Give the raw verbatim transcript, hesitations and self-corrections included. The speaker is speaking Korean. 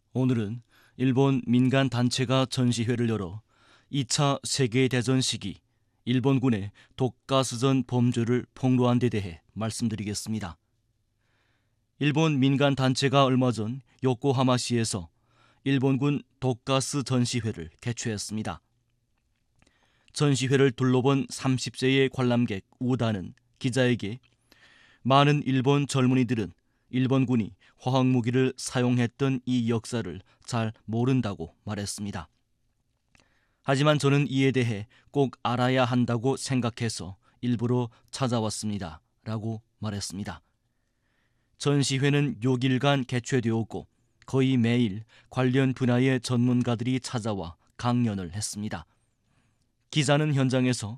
오늘은 일본 민간 단체가 전시회를 열어 이 차 세계대전 시기 일본군의 독가스전 범죄를 폭로한 데 대해 말씀드리겠습니다. 일본 민간 단체가 얼마 전 요코하마시에서 일본군 독가스 전시회를 개최했습니다. 전시회를 둘러본 삼십 세의 관람객 우다는 기자에게 많은 일본 젊은이들은 일본군이 화학무기를 사용했던 이 역사를 잘 모른다고 말했습니다. 하지만 저는 이에 대해 꼭 알아야 한다고 생각해서 일부러 찾아왔습니다. 라고 말했습니다. 전시회는 육 일간 개최되었고 거의 매일 관련 분야의 전문가들이 찾아와 강연을 했습니다. 기자는 현장에서